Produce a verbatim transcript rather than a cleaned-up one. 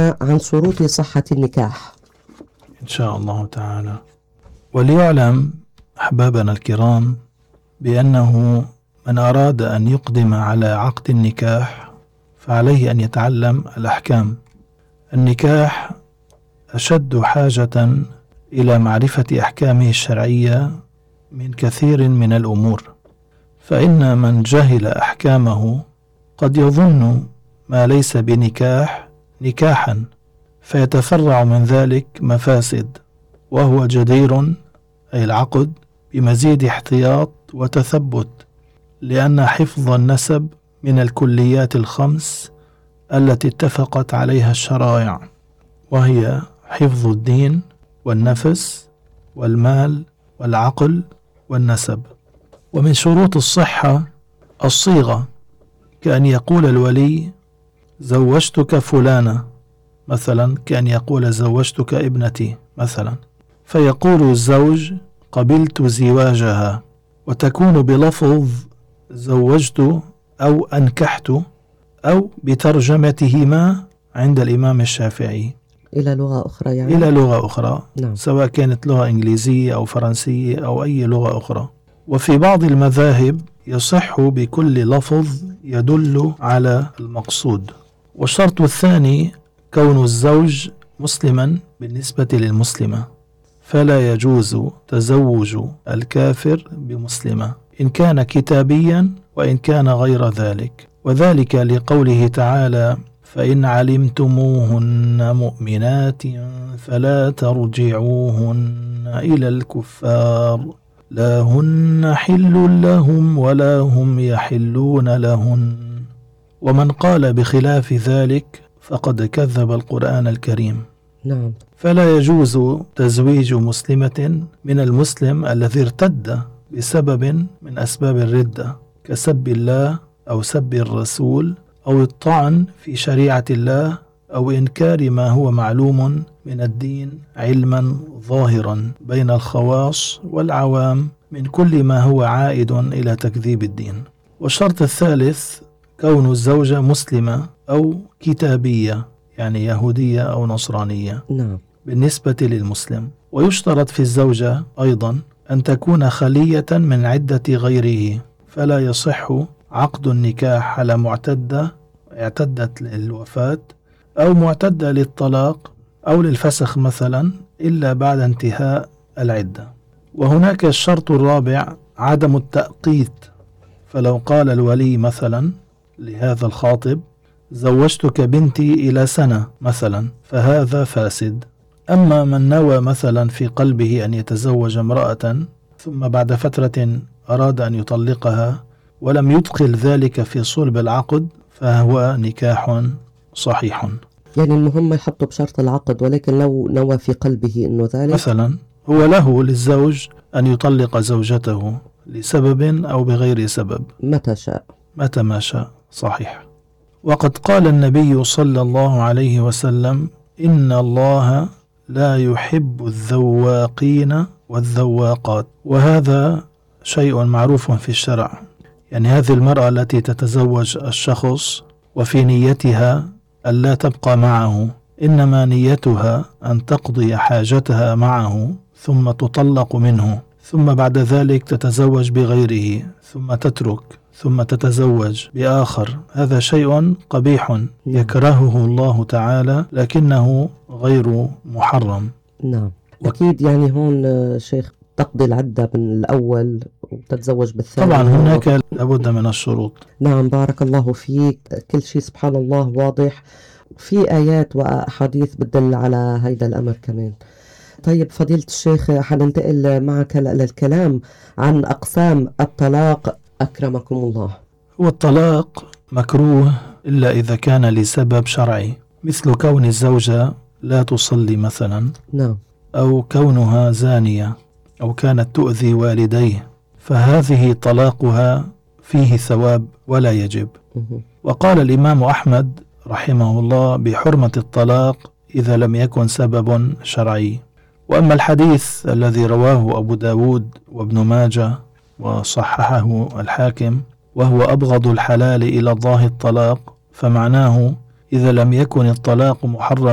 لنا عن شروط صحة النكاح إن شاء الله تعالى. وليعلم أحبابنا الكرام بأنه من أراد أن يقدم على عقد النكاح فعليه أن يتعلم الأحكام. النكاح أشد حاجة إلى معرفة أحكامه الشرعية من كثير من الأمور، فإن من جهل أحكامه قد يظن ما ليس بنكاح نكاحا، فيتفرع من ذلك مفاسد، وهو جدير أي العقد بمزيد احتياط وتثبت، لأن حفظ النسب من الكليات الخمس التي اتفقت عليها الشرائع، وهي حفظ الدين والنفس والمال والعقل والنسب. ومن شروط الصحة الصيغة، كأن يقول الولي زوجتك فلانة مثلا، كأن يقول زوجتك ابنتي مثلا، فيقول الزوج قبلت زواجها، وتكون بلفظ زوجت أو أنكحت أو بترجمتهما عند الإمام الشافعي إلى لغة أخرى يعني؟ إلى لغة أخرى. نعم. سواء كانت لغة إنجليزية أو فرنسية أو أي لغة أخرى. وفي بعض المذاهب يصح بكل لفظ يدل على المقصود. والشرط الثاني كون الزوج مسلما بالنسبة للمسلمة، فلا يجوز تزوج الكافر بمسلمة إن كان كتابيا وإن كان غير ذلك، وذلك لقوله تعالى فإن علمتموهن مؤمنات فلا ترجعوهن إلى الكفار لا هن حل لهم ولا هم يحلون لهن. ومن قال بخلاف ذلك فقد كذب القرآن الكريم. نعم. فلا يجوز تزويج مسلمة من المسلم الذي ارتد بسبب من أسباب الردة، كسب الله أو سب الرسول أو الطعن في شريعة الله أو إنكار ما هو معلوم من الدين علما ظاهرا بين الخواص والعوام من كل ما هو عائد إلى تكذيب الدين. والشرط الثالث كون الزوجة مسلمة أو كتابية، يعني يهودية أو نصرانية. نعم. بالنسبة للمسلم. ويشترط في الزوجة أيضا أن تكون خلية من عدة غيره، فلا يصح عقد النكاح على معتدة اعتدت للوفاة أو معتدة للطلاق أو للفسخ مثلا إلا بعد انتهاء العدة. وهناك الشرط الرابع عدم التأقيت، فلو قال الولي مثلا لهذا الخاطب زوجتك بنتي إلى سنة مثلا فهذا فاسد. أما من نوى مثلا في قلبه أن يتزوج امرأة ثم بعد فترة أراد أن يطلقها ولم يدخل ذلك في صلب العقد فهو نكاح صحيح. يعني المهم يحطه بشرط العقد، ولكن لو نوى في قلبه أنه ذلك مثلا هو له للزوج أن يطلق زوجته لسبب أو بغير سبب متى شاء متى ما شاء. صحيح. وقد قال النبي صلى الله عليه وسلم إن الله لا يحب الذواقين والذواقات، وهذا شيء معروف في الشرع. يعني هذه المرأة التي تتزوج الشخص وفي نيتها ألا تبقى معه، إنما نيتها أن تقضي حاجتها معه ثم تطلق منه، ثم بعد ذلك تتزوج بغيره ثم تترك ثم تتزوج بآخر. هذا شيء قبيح يكرهه الله تعالى لكنه غير محرم. نعم. أكيد يعني هون شيخ تقضي العدة من الأول وتتزوج بالثاني. طبعا هناك لابد من الشروط. نعم. بارك الله فيك. كل شيء سبحان الله واضح، في آيات وأحاديث بتدل على هيدا الأمر كمان. طيب فضيلة الشيخ، حننتقل معك للكلام عن أقسام الطلاق أكرمكم الله. هو الطلاق مكروه إلا إذا كان لسبب شرعي، مثل كون الزوجة لا تصلي مثلا. نعم. أو كونها زانية أو كانت تؤذي والديه، فهذه طلاقها فيه ثواب ولا يجب. وقال الإمام أحمد رحمه الله بحرمة الطلاق إذا لم يكن سبب شرعي. وأما الحديث الذي رواه أبو داود وابن ماجه وصححه الحاكم وهو أبغض الحلال إلى الله الطلاق، فمعناه إذا لم يكن الطلاق محرم